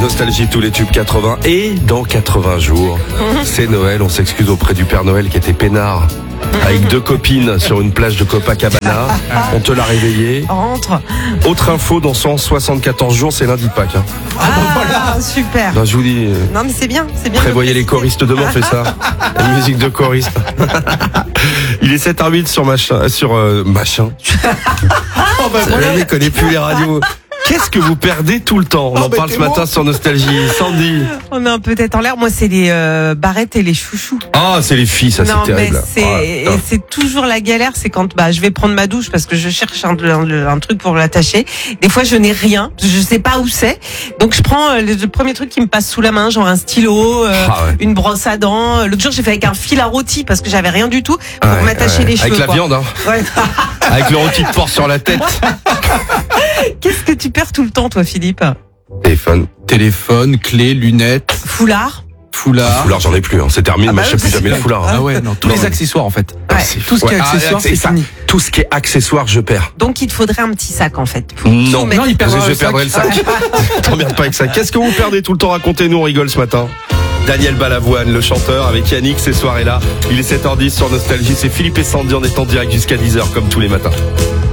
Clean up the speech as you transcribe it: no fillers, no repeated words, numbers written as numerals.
Nostalgie, tous les tubes 80 et dans 80 jours. C'est Noël, on s'excuse auprès du Père Noël qui était peinard. Avec 2 copines sur une plage de Copacabana. On te l'a réveillé. Rentre. Autre info, dans 174 jours, c'est lundi de Pâques. Ah, super. Ben, je vous dis, Non, mais c'est bien. prévoyez les choristes demain, on fait ça. La musique de choriste. Il est 7h08 sur machin. Je ne connais plus les radios. Qu'est-ce que vous perdez tout le temps? On en parle ce matin sur Nostalgie. Sandy. On est un peu tête en l'air. Moi, c'est les barrettes et les chouchous. Ah, c'est les filles, ça, c'est terrible. Mais c'est toujours la galère. C'est quand je vais prendre ma douche parce que je cherche un truc pour l'attacher. Des fois, je n'ai rien. Je sais pas où c'est. Donc, je prends le premier truc qui me passe sous la main, genre un stylo, une brosse à dents. L'autre jour, j'ai fait avec un fil à rôti parce que j'avais rien du tout pour m'attacher les cheveux. Avec la viande, hein. Ouais. Avec le rôti de porc sur la tête. Qu'est-ce que tu perds tout le temps, toi, Philippe? Téléphone, clé, lunettes. Foulard, J'en ai plus, hein. C'est terminé, bah mais je sais plus jamais le foulard. Ah ouais, non, tous les accessoires en fait. Ouais. Tout ce qui est accessoire, c'est fini. Tout ce qui est accessoire, je perds. Donc il te faudrait un petit sac en fait. Non, il perd je perdrai le sac. T'emmerdes pas avec ça. Qu'est-ce que vous perdez tout le temps? Racontez-nous, on rigole ce matin. Daniel Balavoine, le chanteur, avec Yannick ces soirées-là. Il est 7h10 sur Nostalgie. C'est Philippe et Sandy, on est en direct jusqu'à 10h comme tous les matins.